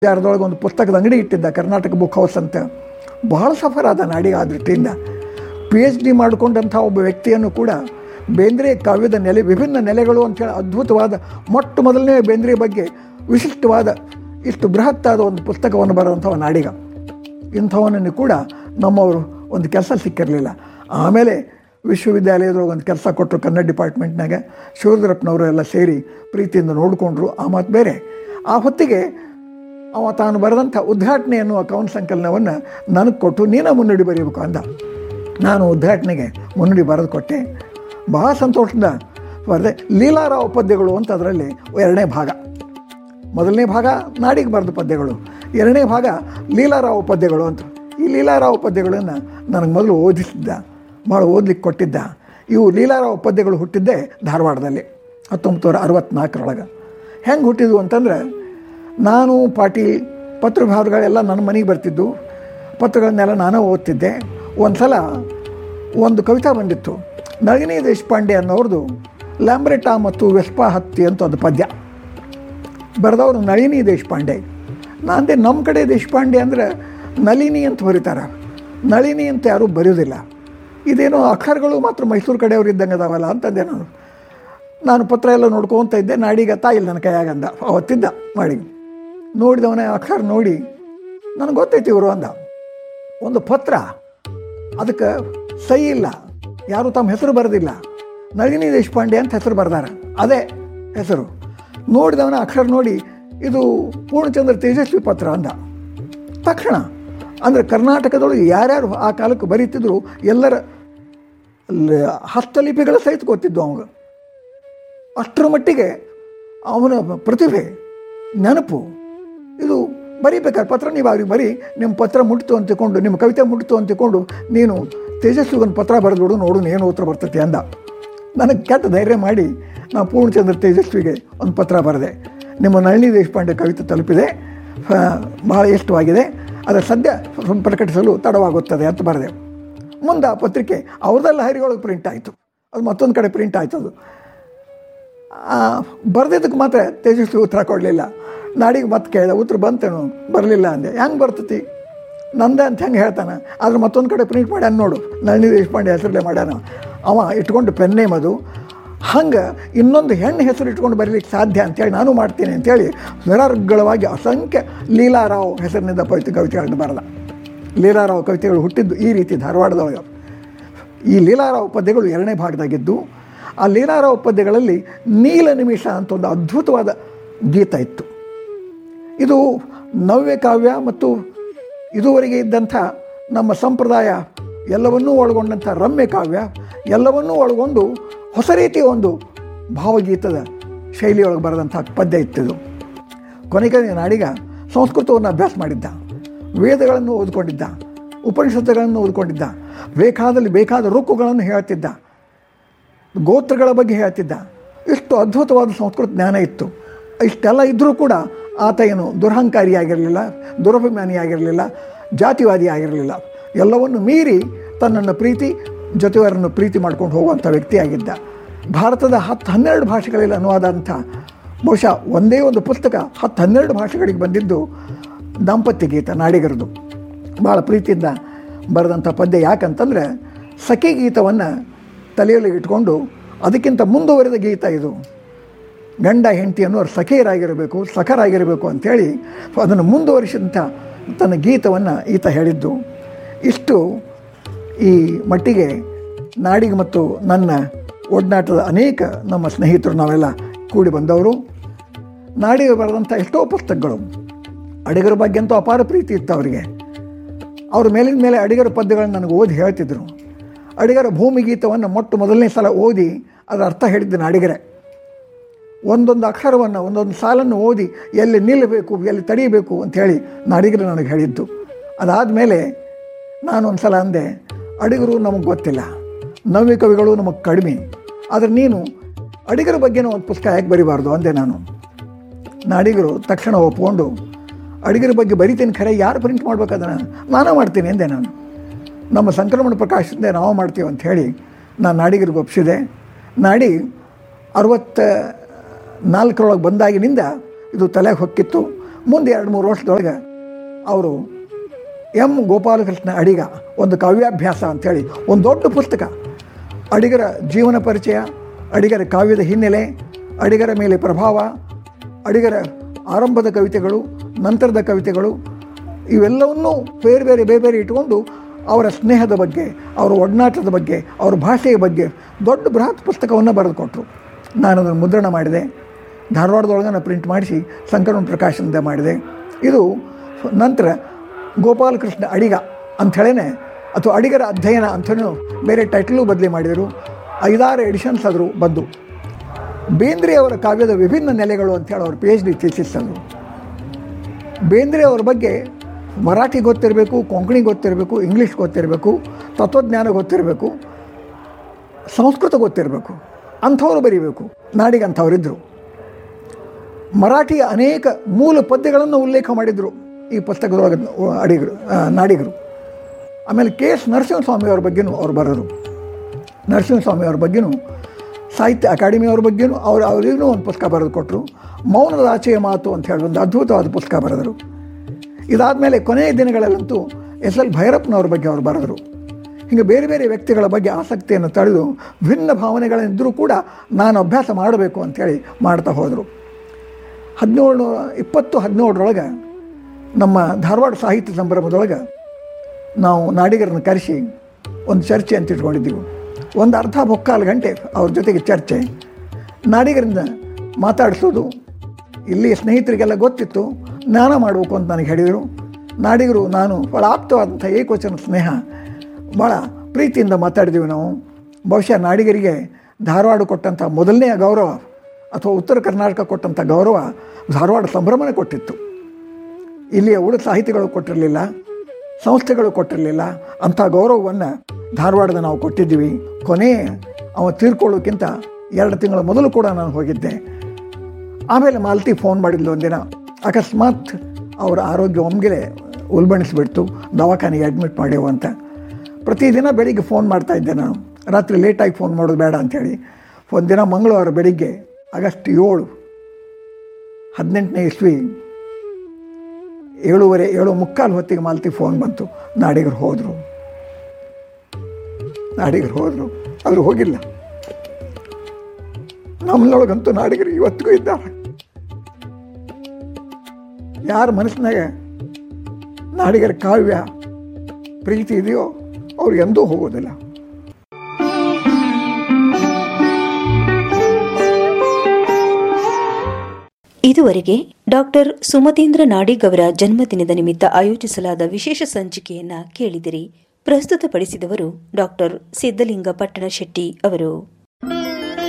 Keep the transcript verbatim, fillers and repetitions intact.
ಜಾರದೊಳಗೆ ಒಂದು ಪುಸ್ತಕದ ಅಂಗಡಿ ಇಟ್ಟಿದ್ದ, ಕರ್ನಾಟಕ ಬುಕ್ ಹೌಸ್ ಅಂತ. ಬಹಳ ಸಫರ್ ಆದ ನಾಡಿಗೆ ಆ ದೃಷ್ಟಿಯಿಂದ. ಪಿ ಎಚ್ ಡಿ ಮಾಡಿಕೊಂಡಂಥ ಒಬ್ಬ ವ್ಯಕ್ತಿಯನ್ನು ಕೂಡ ಬೇಂದ್ರೆ ಕಾವ್ಯದ ನೆಲೆ, ವಿಭಿನ್ನ ನೆಲೆಗಳು ಅಂಥೇಳಿ ಅದ್ಭುತವಾದ ಮೊಟ್ಟ ಮೊದಲನೇ ಬೇಂದ್ರೆ ಬಗ್ಗೆ ವಿಶಿಷ್ಟವಾದ ಇಷ್ಟು ಬೃಹತ್ತಾದ ಒಂದು ಪುಸ್ತಕವನ್ನು ಬರೆದಂಥವ ನಾಡಿಗ. ಇಂಥವನನ್ನು ಕೂಡ ನಮ್ಮವರು ಒಂದು ಕೆಲಸ ಸಿಕ್ಕಿರಲಿಲ್ಲ. ಆಮೇಲೆ ವಿಶ್ವವಿದ್ಯಾಲಯದೊಳಗೆ ಒಂದು ಕೆಲಸ ಕೊಟ್ಟರು ಕನ್ನಡ ಡಿಪಾರ್ಟ್ಮೆಂಟ್ನಾಗ. ಶಿವರುದ್ರಪ್ಪನವರು ಎಲ್ಲ ಸೇರಿ ಪ್ರೀತಿಯಿಂದ ನೋಡಿಕೊಂಡ್ರು. ಆ ಮಾತು ಬೇರೆ. ಆ ಹೊತ್ತಿಗೆ ಅವ ತಾನು ಬರೆದಂಥ ಉದ್ಘಾಟನೆ ಎನ್ನುವ ಕವನ ಸಂಕಲನವನ್ನು ನನಗೆ ಕೊಟ್ಟು ನೀನು ಮುನ್ನುಡಿ ಬರೀಬೇಕು ಅಂದ. ನಾನು ಉದ್ಘಾಟನೆಗೆ ಮುನ್ನುಡಿ ಬರೆದು ಕೊಟ್ಟೆ. ಬಹಳ ಸಂತೋಷದಿಂದ ಬರೆದೆ. ಲೀಲಾರಾವ್ ಪದ್ಯಗಳು ಅಂತ ಅದರಲ್ಲಿ ಎರಡನೇ ಭಾಗ. ಮೊದಲನೇ ಭಾಗ ನಾಡಿಗೆ ಬರೆದ ಪದ್ಯಗಳು, ಎರಡನೇ ಭಾಗ ಲೀಲಾರಾವ್ ಪದ್ಯಗಳು ಅಂತ. ಈ ಲೀಲಾರಾವ್ ಪದ್ಯಗಳನ್ನು ನನಗೆ ಮೊದಲು ಓದಿಸಿದ್ದ, ಭಾಳ ಓದ್ಲಿಕ್ಕೆ ಕೊಟ್ಟಿದ್ದ. ಇವು ಲೀಲಾರಾವ್ ಪದ್ಯಗಳು ಹುಟ್ಟಿದ್ದೇ ಧಾರವಾಡದಲ್ಲಿ ಹತ್ತೊಂಬತ್ತು ನೂರ ಅರವತ್ತ್ನಾಲ್ಕರೊಳಗೆ. ಹೆಂಗೆ ಹುಟ್ಟಿದ್ವು ಅಂತಂದರೆ, ನಾನು ಪಾಟೀಲ್ ಪತ್ರಭಾವಗಳೆಲ್ಲ ನನ್ನ ಮನೆಗೆ ಬರ್ತಿದ್ದು, ಪತ್ರಗಳನ್ನೆಲ್ಲ ನಾನೇ ಓದ್ತಿದ್ದೆ. ಒಂದು ಸಲ ಒಂದು ಕವಿತಾ ಬಂದಿತ್ತು, ನಳಿನಿ ದೇಶಪಾಂಡೆ ಅನ್ನೋರ್ದು ಲ್ಯಾಂಬ್ರೆಟಾ ಮತ್ತು ವೆಸ್ಪಾ ಹತ್ತಿ ಅಂತ ಒಂದು ಪದ್ಯ ಬರೆದವರು ನಳಿನಿ ದೇಶಪಾಂಡೆ. ನಾನಂದೆ ನಮ್ಮ ಕಡೆ ದೇಶಪಾಂಡೆ ಅಂದರೆ ನಳಿನಿ ಅಂತ ಬರೀತಾರೆ, ನಳಿನಿ ಅಂತ ಯಾರೂ ಬರೆಯೋದಿಲ್ಲ. ಇದೇನೋ ಅಕ್ಷರಗಳು ಮಾತ್ರ ಮೈಸೂರು ಕಡೆಯವರು ಇದ್ದಂಗೆ ಅದಾವಲ್ಲ ಅಂತಂದೆ ನಾನು. ನಾನು ಪತ್ರ ಎಲ್ಲ ನೋಡ್ಕೊತ ಇದ್ದೆ. ನಾಡಿಗೆ ತಾಯಿಲ್ಲ ನನ್ನ ಕೈಯಾಗಂದ, ಅವತ್ತಿದ್ದ ಮಾಡಿ ನೋಡಿದವನೇ ಅಕ್ಷರ ನೋಡಿ ನನಗೆ ಗೊತ್ತೈತಿ ಇವರು ಅಂದ. ಒಂದು ಪತ್ರ, ಅದಕ್ಕೆ ಸಹಿ ಇಲ್ಲ, ಯಾರು ತಮ್ಮ ಹೆಸರು ಬರೆದಿಲ್ಲ, ನಳಿನಿ ದೇಶಪಾಂಡೆ ಅಂತ ಹೆಸರು ಬರೆದಾರ, ಅದೇ ಹೆಸರು. ನೋಡಿದವನ ಅಕ್ಷರ ನೋಡಿ ಇದು ಪೂರ್ಣಚಂದ್ರ ತೇಜಸ್ವಿ ಪತ್ರ ಅಂದ. ತಕ್ಷಣ ಅಂದರೆ ಕರ್ನಾಟಕದೊಳಗೆ ಯಾರ್ಯಾರು ಆ ಕಾಲಕ್ಕೆ ಬರೀತಿದ್ರು ಎಲ್ಲರ ಹಸ್ತಲಿಪಿಗಳ ಸಹಿತ ಗೊತ್ತಿದ್ದು ಅವಾಗ. ಅಷ್ಟರ ಮಟ್ಟಿಗೆ ಅವನ ಪ್ರತಿಭೆ, ನೆನಪು. ಇದು ಬರೀಬೇಕಾದ್ರೆ ಪತ್ರ ನೀವು ಅವ್ರಿಗೆ ಬರೀ, ನಿಮ್ಮ ಪತ್ರ ಮುಟ್ಟಿತು ಅಂತಿಕೊಂಡು, ನಿಮ್ಮ ಕವಿತೆ ಮುಟ್ಟಿತು ಅಂತಿಕೊಂಡು ನೀನು ತೇಜಸ್ವಿಗೊಂದು ಪತ್ರ ಬರೆದ್ಬಿಡು, ನೋಡು ಏನು ಉತ್ತರ ಬರ್ತೈತಿ ಅಂದ. ನನಗೆ ಕೆಟ್ಟ ಧೈರ್ಯ ಮಾಡಿ ನಾನು ಪೂರ್ಣಚಂದ್ರ ತೇಜಸ್ವಿಗೆ ಒಂದು ಪತ್ರ ಬರೆದೆ. ನಿಮ್ಮ ನಳಿನಿ ದೇಶಪಾಂಡೆ ಕವಿತೆ ತಲುಪಿದೆ, ಬಹಳ ಇಷ್ಟವಾಗಿದೆ, ಅದರ ಸದ್ಯ ಪ್ರಕಟಿಸಲು ತಡವಾಗುತ್ತದೆ ಅಂತ ಬರೆದೆ. ಮುಂದೆ ಆ ಪತ್ರಿಕೆ ಅವ್ರದ್ದೆಲ್ಲ ಹರಿಗೊಳಗೆ ಪ್ರಿಂಟ್ ಆಯಿತು, ಅದು ಮತ್ತೊಂದು ಕಡೆ ಪ್ರಿಂಟ್ ಆಯ್ತು. ಅದು ಬರೆದಿದ್ದಕ್ಕೆ ಮಾತ್ರ ತೇಜಸ್ವಿ ಉತ್ತರ ಕೊಡಲಿಲ್ಲ. ನಾಡಿಗೆ ಮತ್ತೆ ಕೇಳಿದೆ, ಉತ್ತರ ಬಂತೇನು? ಬರಲಿಲ್ಲ ಅಂದೆ. ಹೆಂಗೆ ಬರ್ತತಿ ನಂದೆ ಅಂತ ಹೆಂಗೆ ಹೇಳ್ತಾನೆ? ಆದ್ರೆ ಮತ್ತೊಂದು ಕಡೆ ಪ್ರಿಂಟ್ ಮಾಡ್ಯಾನ ನೋಡು, ನಳಿನಿ ದೇಶಪಾಂಡೆ ಹೆಸರಲ್ಲೇ ಮಾಡ್ಯಾನ. ಅವ ಇಟ್ಕೊಂಡು ಪೆನ್ನೇಮ್ ಅದು. ಹಂಗೆ ಇನ್ನೊಂದು ಹೆಣ್ಣು ಹೆಸರು ಇಟ್ಕೊಂಡು ಬರೀಲಿಕ್ಕೆ ಸಾಧ್ಯ ಅಂತೇಳಿ ನಾನು ಮಾಡ್ತೀನಿ ಅಂತೇಳಿ ನಿರರ್ಗಳವಾಗಿ ಅಸಂಖ್ಯ ಲೀಲಾರಾವ್ ಹೆಸರಿನಿಂದ ಪವಿತ್ರ ಕವಿತೆಗಳನ್ನು ಬರೆದ. ಲೀಲಾರಾವ್ ಕವಿತೆಗಳು ಹುಟ್ಟಿದ್ದು ಈ ರೀತಿ ಧಾರವಾಡದೊಳಗೆ. ಈ ಲೀಲಾರಾವ್ ಪದ್ಯಗಳು ಎರಡನೇ ಭಾಗದಾಗಿದ್ದು. ಆ ಲೀಲಾರಾವ್ ಪದ್ಯಗಳಲ್ಲಿ ನೀಲ ನಿಮಿಷ ಅಂತ ಒಂದು ಅದ್ಭುತವಾದ ಗೀತ ಇತ್ತು. ಇದು ನವ್ಯ ಕಾವ್ಯ ಮತ್ತು ಇದುವರೆಗೆ ಇದ್ದಂಥ ನಮ್ಮ ಸಂಪ್ರದಾಯ ಎಲ್ಲವನ್ನೂ ಒಳಗೊಂಡಂಥ ರಮ್ಯ ಕಾವ್ಯ ಎಲ್ಲವನ್ನೂ ಒಳಗೊಂಡು ಹೊಸ ರೀತಿಯ ಒಂದು ಭಾವಗೀತದ ಶೈಲಿಯೊಳಗೆ ಬರೆದಂಥ ಪದ್ಯ ಇತ್ತಿದು. ಕೊನೆಗೆ ನಾಡಿಗ ಸಂಸ್ಕೃತವನ್ನು ಅಭ್ಯಾಸ ಮಾಡಿದ್ದ, ವೇದಗಳನ್ನು ಓದ್ಕೊಂಡಿದ್ದ, ಉಪನಿಷತ್ತುಗಳನ್ನು ಓದ್ಕೊಂಡಿದ್ದ, ಬೇಕಾದಲ್ಲಿ ಬೇಕಾದ ರುಕ್ಕುಗಳನ್ನು ಹೇಳ್ತಿದ್ದ, ಗೋತ್ರಗಳ ಬಗ್ಗೆ ಹೇಳ್ತಿದ್ದ. ಇಷ್ಟು ಅದ್ಭುತವಾದ ಸಂಸ್ಕೃತ ಜ್ಞಾನ ಇತ್ತು. ಇಷ್ಟೆಲ್ಲ ಇದ್ದರೂ ಕೂಡ ಆತ ಏನು ದುರಹಂಕಾರಿಯಾಗಿರಲಿಲ್ಲ, ದುರಭಿಮಾನಿಯಾಗಿರಲಿಲ್ಲ, ಜಾತಿವಾದಿ ಆಗಿರಲಿಲ್ಲ. ಎಲ್ಲವನ್ನು ಮೀರಿ ತನ್ನನ್ನು ಪ್ರೀತಿ, ಜೊತೆಯವರನ್ನು ಪ್ರೀತಿ ಮಾಡ್ಕೊಂಡು ಹೋಗುವಂಥ ವ್ಯಕ್ತಿಯಾಗಿದ್ದ. ಭಾರತದ ಹತ್ತು ಹನ್ನೆರಡು ಭಾಷೆಗಳಲ್ಲಿ ಅನುವಾದ ಅಂತ ಬಹುಶಃ ಒಂದೇ ಒಂದು ಪುಸ್ತಕ ಹತ್ತು ಹನ್ನೆರಡು ಭಾಷೆಗಳಿಗೆ ಬಂದಿದ್ದು ದಾಂಪತ್ಯ ಗೀತ ನಾಡಿಗರದು. ಭಾಳ ಪ್ರೀತಿಯಿಂದ ಬರೆದಂಥ ಪದ್ಯ. ಯಾಕಂತಂದರೆ ಸಖಿ ಗೀತವನ್ನು ತಲೆಯಲ್ಲಿ ಇಟ್ಕೊಂಡು ಅದಕ್ಕಿಂತ ಮುಂದುವರೆದ ಗೀತ ಇದು. ಗಂಡ ಹೆಂಡತಿಯನ್ನು ಅವ್ರು ಸಖಿಯರಾಗಿರಬೇಕು, ಸಖರಾಗಿರಬೇಕು ಅಂಥೇಳಿ ಅದನ್ನು ಮುಂದುವರಿಸಿದಂಥ ತನ್ನ ಗೀತವನ್ನು ಈತ ಹೇಳಿದ್ದು. ಇಷ್ಟು ಈ ಮಟ್ಟಿಗೆ ನಾಡಿಗೆ ಮತ್ತು ನನ್ನ ಒಡನಾಟದ ಅನೇಕ ನಮ್ಮ ಸ್ನೇಹಿತರು ನಾವೆಲ್ಲ ಕೂಡಿ ಬಂದವರು. ನಾಡಿಗೆ ಬರೆದಂಥ ಎಷ್ಟೋ ಪುಸ್ತಕಗಳು, ಅಡಿಗರ ಬಗ್ಗೆ ಅಂತೂ ಅಪಾರ ಪ್ರೀತಿ ಇತ್ತು ಅವರಿಗೆ. ಅವ್ರ ಮೇಲಿನ ಮೇಲೆ ಅಡಿಗರ ಪದ್ಯಗಳನ್ನು ನನಗೆ ಓದಿ ಹೇಳ್ತಿದ್ರು. ಅಡಿಗರ ಭೂಮಿ ಗೀತವನ್ನು ಮೊಟ್ಟ ಮೊದಲನೇ ಸಲ ಓದಿ ಅದರ ಅರ್ಥ ಹೇಳಿದ್ದೇನೆ ಅಡಿಗರೇ. ಒಂದೊಂದು ಅಕ್ಷರವನ್ನು, ಒಂದೊಂದು ಸಾಲನ್ನು ಓದಿ ಎಲ್ಲಿ ನಿಲ್ಲಬೇಕು, ಎಲ್ಲಿ ತಡೀಬೇಕು ಅಂಥೇಳಿ ನಾಡಿಗರು ನನಗೆ ಹೇಳಿದ್ದು. ಅದಾದಮೇಲೆ ನಾನೊಂದು ಸಲ ಅಂದೆ, ಅಡಿಗರು ನಮಗೆ ಗೊತ್ತಿಲ್ಲ, ನವ್ಯ ಕವಿಗಳು ನಮಗೆ ಕಡಿಮೆ, ಆದರೆ ನೀನು ಅಡಿಗರ ಬಗ್ಗೆನೂ ಒಂದು ಪುಸ್ತಕ ಯಾಕೆ ಬರಿಬಾರ್ದು ಅಂದೆ ನಾನು. ನಾಡಿಗರು ತಕ್ಷಣ ಒಪ್ಕೊಂಡು, ಅಡಿಗರ ಬಗ್ಗೆ ಬರಿತೀನಿ, ಖರೆ ಯಾರು ಪ್ರಿಂಟ್ ಮಾಡ್ಬೇಕು ಅದನ್ನು ನಾನೇ ಮಾಡ್ತೀನಿ ಎಂದೆ ನಾನು. ನಮ್ಮ ಸಂಕ್ರಮಣ ಪ್ರಕಾಶದಿಂದ ನಾವು ಮಾಡ್ತೀವಿ ಅಂಥೇಳಿ ನಾನು ನಾಡಿಗರಿಗೆ ಒಪ್ಪಿಸಿದೆ. ನಾಡಿ ಅರವತ್ತ ನಾಲ್ಕರೊಳಗೆ ಬಂದಾಗಿನಿಂದ ಇದು ತಲೆಗೆ ಹೊಕ್ಕಿತ್ತು. ಮುಂದೆ ಎರಡು ಮೂರು ವರ್ಷದೊಳಗೆ ಅವರು ಎಂ ಗೋಪಾಲಕೃಷ್ಣ ಅಡಿಗ ಒಂದು ಕಾವ್ಯಾಭ್ಯಾಸ ಅಂಥೇಳಿ ಒಂದು ದೊಡ್ಡ ಪುಸ್ತಕ, ಅಡಿಗರ ಜೀವನ ಪರಿಚಯ, ಅಡಿಗರ ಕಾವ್ಯದ ಹಿನ್ನೆಲೆ, ಅಡಿಗರ ಮೇಲೆ ಪ್ರಭಾವ, ಅಡಿಗರ ಆರಂಭದ ಕವಿತೆಗಳು, ನಂತರದ ಕವಿತೆಗಳು, ಇವೆಲ್ಲವನ್ನೂ ಬೇರೆ ಬೇರೆ ಬೇರೆ ಬೇರೆ ಇಟ್ಕೊಂಡು ಅವರ ಸ್ನೇಹದ ಬಗ್ಗೆ, ಅವರ ಒಡನಾಟದ ಬಗ್ಗೆ, ಅವರ ಭಾಷೆಯ ಬಗ್ಗೆ ದೊಡ್ಡ ಬೃಹತ್ ಪುಸ್ತಕವನ್ನು ಬರೆದು ಕೊಟ್ಟರು. ನಾನು ಅದನ್ನು ಮುದ್ರಣ ಮಾಡಿದೆ, ಧಾರವಾಡದೊಳಗೆ ನಾನು ಪ್ರಿಂಟ್ ಮಾಡಿಸಿ ಸಂಕಲನ ಪ್ರಕಾಶನದ ಮಾಡಿದೆ. ಇದು ನಂತರ ಗೋಪಾಲಕೃಷ್ಣ ಅಡಿಗ ಅಂಥೇಳೇ ಅಥವಾ ಅಡಿಗರ ಅಧ್ಯಯನ ಅಂಥೇಳಿ ಬೇರೆ ಟೈಟಲು ಬದಲಿ ಮಾಡಿದರು. ಐದಾರು ಎಡಿಷನ್ಸ್ ಆದರೂ ಬಂದು. ಬೇಂದ್ರೆ ಅವರ ಕಾವ್ಯದ ವಿಭಿನ್ನ ನೆಲೆಗಳು ಅಂಥೇಳಿ ಅವ್ರ ಪಿ ಎಚ್ ಡಿ ಥೀಸಿಸ್ ಅದು. ಬೇಂದ್ರೆ ಅವರ ಬಗ್ಗೆ ಮರಾಠಿ ಗೊತ್ತಿರಬೇಕು, ಕೊಂಕಣಿ ಗೊತ್ತಿರಬೇಕು, ಇಂಗ್ಲೀಷ್ ಗೊತ್ತಿರಬೇಕು, ತತ್ವಜ್ಞಾನ ಗೊತ್ತಿರಬೇಕು, ಸಂಸ್ಕೃತ ಗೊತ್ತಿರಬೇಕು, ಅಂಥವ್ರು ಬರೀಬೇಕು. ನಾಡಿಗೆ ಅಂಥವರಿದ್ದರು. ಮರಾಠಿಯ ಅನೇಕ ಮೂಲ ಪದ್ಯಗಳನ್ನು ಉಲ್ಲೇಖ ಮಾಡಿದರು ಈ ಪುಸ್ತಕದೊಳಗೆ ಅಡಿಗರು ನಾಡಿಗರು. ಆಮೇಲೆ ಕೆ ಎಸ್ ನರಸಿಂಹಸ್ವಾಮಿಯವ್ರ ಬಗ್ಗೆನೂ ಅವ್ರು ಬರೆದರು. ನರಸಿಂಹಸ್ವಾಮಿಯವ್ರ ಬಗ್ಗೆನೂ ಸಾಹಿತ್ಯ ಅಕಾಡೆಮಿಯವ್ರ ಬಗ್ಗೆನೂ ಅವ್ರು ಅವರಿಗೂ ಒಂದು ಪುಸ್ತಕ ಬರೆದು ಕೊಟ್ಟರು. ಮೌನದ ಆಚೆಯ ಮಾತು ಅಂತ ಹೇಳಿ ಒಂದು ಅದ್ಭುತವಾದ ಪುಸ್ತಕ ಬರೆದರು. ಇದಾದಮೇಲೆ ಕೊನೆಯ ದಿನಗಳಲ್ಲಂತೂ ಎಸ್ ಎಲ್ ಭೈರಪ್ಪನವ್ರ ಬಗ್ಗೆ ಅವರು ಬರೆದರು. ಹೀಗೆ ಬೇರೆ ಬೇರೆ ವ್ಯಕ್ತಿಗಳ ಬಗ್ಗೆ ಆಸಕ್ತಿಯನ್ನು ತಳೆದು ಭಿನ್ನ ಭಾವನೆಗಳಿದ್ದರೂ ಕೂಡ ನಾನು ಅಭ್ಯಾಸ ಮಾಡಬೇಕು ಅಂಥೇಳಿ ಮಾಡ್ತಾ ಹೋದರು. ಹದಿನೇಳು ಇಪ್ಪತ್ತು ಹದಿನೇಳರೊಳಗೆ ನಮ್ಮ ಧಾರವಾಡ ಸಾಹಿತ್ಯ ಸಂಭ್ರಮದೊಳಗೆ ನಾವು ನಾಡಿಗರನ್ನು ಕರೆಸಿ ಒಂದು ಚರ್ಚೆ ಅಂತ ಇಟ್ಕೊಂಡಿದ್ದೀವಿ. ಒಂದು ಅರ್ಧ ಮುಕ್ಕಾಲು ಗಂಟೆ ಅವ್ರ ಜೊತೆಗೆ ಚರ್ಚೆ, ನಾಡಿಗರಿಂದ ಮಾತಾಡಿಸೋದು. ಇಲ್ಲಿ ಸ್ನೇಹಿತರಿಗೆಲ್ಲ ಗೊತ್ತಿತ್ತು, ಜ್ಞಾನ ಮಾಡಬೇಕು ಅಂತ ನನಗೆ ಹೇಳಿದರು. ನಾಡಿಗರು ನಾನು ಭಾಳ ಆಪ್ತವಾದಂಥ ಏಕವಚನ ಸ್ನೇಹ, ಭಾಳ ಪ್ರೀತಿಯಿಂದ ಮಾತಾಡಿದ್ದೀವಿ ನಾವು. ಬಹುಶಃ ನಾಡಿಗರಿಗೆ ಧಾರವಾಡ ಕೊಟ್ಟಂಥ ಮೊದಲನೆಯ ಗೌರವ ಅಥವಾ ಉತ್ತರ ಕರ್ನಾಟಕ ಕೊಟ್ಟಂಥ ಗೌರವ ಧಾರವಾಡ ಸಂಭ್ರಮನೇ ಕೊಟ್ಟಿತ್ತು. ಇಲ್ಲಿಯ ಉಳಿದ ಸಾಹಿತಿಗಳು ಕೊಟ್ಟಿರಲಿಲ್ಲ, ಸಂಸ್ಥೆಗಳು ಕೊಟ್ಟಿರಲಿಲ್ಲ. ಅಂಥ ಗೌರವವನ್ನು ಧಾರವಾಡದ ನಾವು ಕೊಟ್ಟಿದ್ದೀವಿ. ಕೊನೆ ಅವ ತೀರ್ಕೊಳ್ಳೋಕ್ಕಿಂತ ಎರಡು ತಿಂಗಳ ಮೊದಲು ಕೂಡ ನಾನು ಹೋಗಿದ್ದೆ. ಆಮೇಲೆ ಮಾಲತಿ ಫೋನ್ ಮಾಡಿದ್ಲು ಒಂದಿನ, ಅಕಸ್ಮಾತ್ ಅವರ ಆರೋಗ್ಯ ಒಮ್ಮೆಲೆ ಉಲ್ಬಣಿಸ್ಬಿಡ್ತು, ದವಾಖಾನೆಗೆ ಅಡ್ಮಿಟ್ ಮಾಡ್ಯವು ಅಂತ. ಪ್ರತಿದಿನ ಬೆಳಿಗ್ಗೆ ಫೋನ್ ಮಾಡ್ತಾಯಿದ್ದೆ ನಾನು, ರಾತ್ರಿ ಲೇಟಾಗಿ ಫೋನ್ ಮಾಡೋದು ಬೇಡ ಅಂಥೇಳಿ. ಒಂದಿನ ಮಂಗಳವಾರ ಬೆಳಿಗ್ಗೆ ಆಗಸ್ಟ್ ಏಳು ಹದಿನೆಂಟನೇ ಇಸ್ವಿ ಏಳುವರೆ ಏಳು ಮುಕ್ಕಾಲು ಹೊತ್ತಿಗೆ ಮಾಲತಿ ಫೋನ್ ಬಂತು, ನಾಡಿಗರು ಹೋದರು ನಾಡಿಗರು ಹೋದರು ಅವರು ಹೋಗಿಲ್ಲ. ನಮ್ಮನೊಳಗಂತೂ ನಾಡಿಗರು ಇವತ್ತಿಗೂ ಇದ್ದಾರೆ. ಯಾರ ಮನಸ್ಸಿನಾಗ ನಾಡಿಗರ ಕಾವ್ಯ ಪ್ರೀತಿ ಇದೆಯೋ ಅವ್ರು ಎಂದೂ ಹೋಗೋದಿಲ್ಲ. ಇದುವರೆಗೆ ಡಾಕ್ಟರ್ ಸುಮತೀಂದ್ರ ನಾಡಿಗ್ ಅವರ ಜನ್ಮದಿನದ ನಿಮಿತ್ತ ಆಯೋಜಿಸಲಾದ ವಿಶೇಷ ಸಂಚಿಕೆಯನ್ನ ಕೇಳಿದಿರಿ. ಪ್ರಸ್ತುತಪಡಿಸಿದವರು ಡಾಕ್ಟರ್ ಸಿದ್ದಲಿಂಗ ಪಟ್ಟಣ ಶೆಟ್ಟಿ ಅವರು.